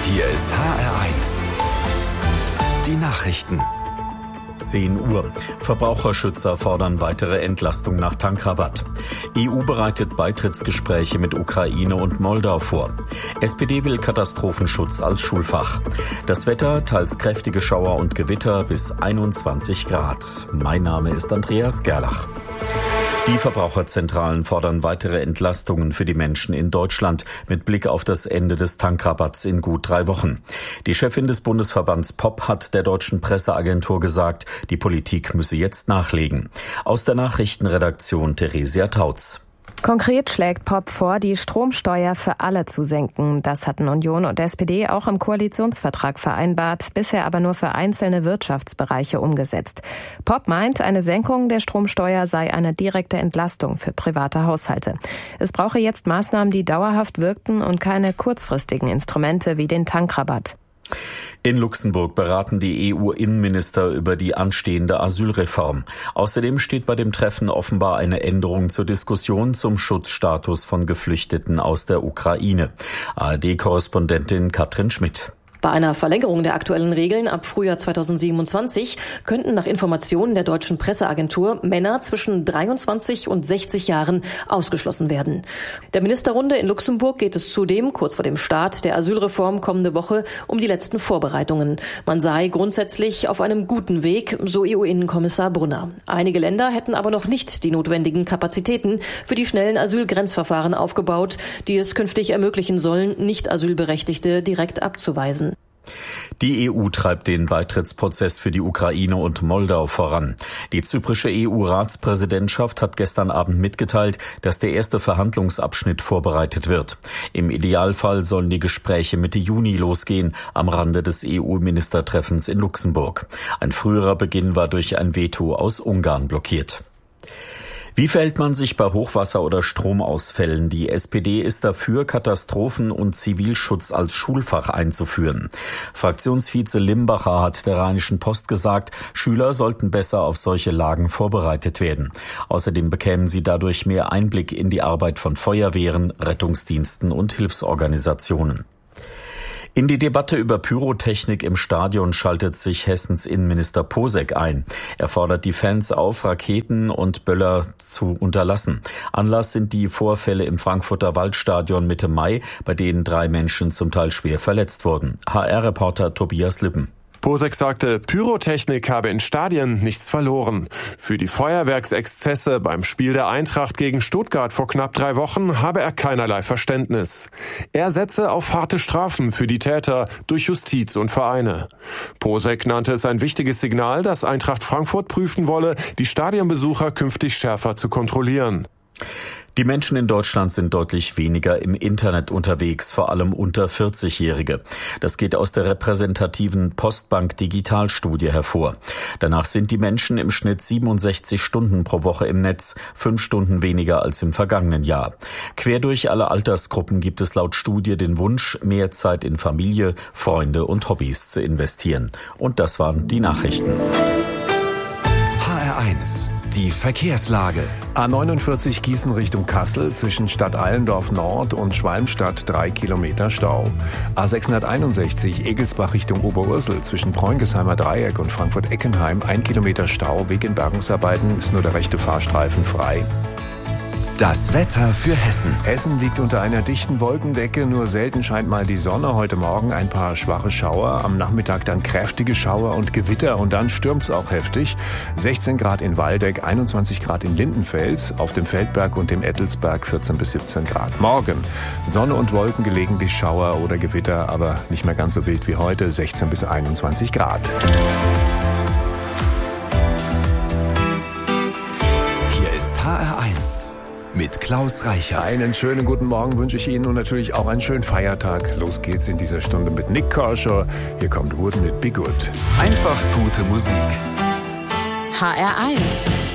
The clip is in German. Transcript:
Hier ist HR1. Die Nachrichten. 10 Uhr. Verbraucherschützer fordern weitere Entlastung nach Tankrabatt. EU bereitet Beitrittsgespräche mit Ukraine und Moldau vor. SPD will Katastrophenschutz als Schulfach. Das Wetter, teils kräftige Schauer und Gewitter bis 21 Grad. Mein Name ist Andreas Gerlach. Die Verbraucherzentralen fordern weitere Entlastungen für die Menschen in Deutschland mit Blick auf das Ende des Tankrabatts in gut 3 Wochen. Die Chefin des Bundesverbands POP hat der deutschen Presseagentur gesagt, die Politik müsse jetzt nachlegen. Aus der Nachrichtenredaktion Theresia Tautz. Konkret schlägt POP vor, die Stromsteuer für alle zu senken. Das hatten Union und SPD auch im Koalitionsvertrag vereinbart, bisher aber nur für einzelne Wirtschaftsbereiche umgesetzt. POP meint, eine Senkung der Stromsteuer sei eine direkte Entlastung für private Haushalte. Es brauche jetzt Maßnahmen, die dauerhaft wirkten und keine kurzfristigen Instrumente wie den Tankrabatt. In Luxemburg beraten die EU-Innenminister über die anstehende Asylreform. Außerdem steht bei dem Treffen offenbar eine Änderung zur Diskussion zum Schutzstatus von Geflüchteten aus der Ukraine. ARD-Korrespondentin Katrin Schmidt. Bei einer Verlängerung der aktuellen Regeln ab Frühjahr 2027 könnten nach Informationen der deutschen Presseagentur Männer zwischen 23 und 60 Jahren ausgeschlossen werden. Der Ministerrunde in Luxemburg geht es zudem, kurz vor dem Start der Asylreform kommende Woche, um die letzten Vorbereitungen. Man sei grundsätzlich auf einem guten Weg, so EU-Innenkommissar Brunner. Einige Länder hätten aber noch nicht die notwendigen Kapazitäten für die schnellen Asylgrenzverfahren aufgebaut, die es künftig ermöglichen sollen, Nicht-Asylberechtigte direkt abzuweisen. Die EU treibt den Beitrittsprozess für die Ukraine und Moldau voran. Die zyprische EU-Ratspräsidentschaft hat gestern Abend mitgeteilt, dass der erste Verhandlungsabschnitt vorbereitet wird. Im Idealfall sollen die Gespräche Mitte Juni losgehen, am Rande des EU-Ministertreffens in Luxemburg. Ein früherer Beginn war durch ein Veto aus Ungarn blockiert. Wie verhält man sich bei Hochwasser- oder Stromausfällen? Die SPD ist dafür, Katastrophen- und Zivilschutz als Schulfach einzuführen. Fraktionsvize Limbacher hat der Rheinischen Post gesagt, Schüler sollten besser auf solche Lagen vorbereitet werden. Außerdem bekämen sie dadurch mehr Einblick in die Arbeit von Feuerwehren, Rettungsdiensten und Hilfsorganisationen. In die Debatte über Pyrotechnik im Stadion schaltet sich Hessens Innenminister Posek ein. Er fordert die Fans auf, Raketen und Böller zu unterlassen. Anlass sind die Vorfälle im Frankfurter Waldstadion Mitte Mai, bei denen 3 Menschen zum Teil schwer verletzt wurden. HR-Reporter Tobias Lübben. Posek sagte, Pyrotechnik habe in Stadien nichts verloren. Für die Feuerwerksexzesse beim Spiel der Eintracht gegen Stuttgart vor knapp 3 Wochen habe er keinerlei Verständnis. Er setze auf harte Strafen für die Täter durch Justiz und Vereine. Posek nannte es ein wichtiges Signal, dass Eintracht Frankfurt prüfen wolle, die Stadionbesucher künftig schärfer zu kontrollieren. Die Menschen in Deutschland sind deutlich weniger im Internet unterwegs, vor allem unter 40-Jährige. Das geht aus der repräsentativen Postbank Digitalstudie hervor. Danach sind die Menschen im Schnitt 67 Stunden pro Woche im Netz, 5 Stunden weniger als im vergangenen Jahr. Quer durch alle Altersgruppen gibt es laut Studie den Wunsch, mehr Zeit in Familie, Freunde und Hobbys zu investieren. Und das waren die Nachrichten. HR1. Die Verkehrslage. A49 Gießen Richtung Kassel zwischen Stadt Eilendorf Nord und Schwalmstadt 3 Kilometer Stau. A661 Egelsbach Richtung Oberursel zwischen Preunghesheimer Dreieck und Frankfurt-Eckenheim 1 Kilometer Stau. Wegen Bergungsarbeiten ist nur der rechte Fahrstreifen frei. Das Wetter für Hessen. Hessen liegt unter einer dichten Wolkendecke, nur selten scheint mal die Sonne. Heute Morgen ein paar schwache Schauer, am Nachmittag dann kräftige Schauer und Gewitter und dann stürmt's auch heftig. 16 Grad in Waldeck, 21 Grad in Lindenfels, auf dem Feldberg und dem Ettelsberg 14 bis 17 Grad. Morgen Sonne und Wolken, gelegentlich Schauer oder Gewitter, aber nicht mehr ganz so wild wie heute, 16 bis 21 Grad. Hier ist HR1. Mit Klaus Reichert. Einen schönen guten Morgen wünsche ich Ihnen und natürlich auch einen schönen Feiertag. Los geht's in dieser Stunde mit Nick Kershaw. Hier kommt Wouldn't It Be Good. Einfach gute Musik. HR1.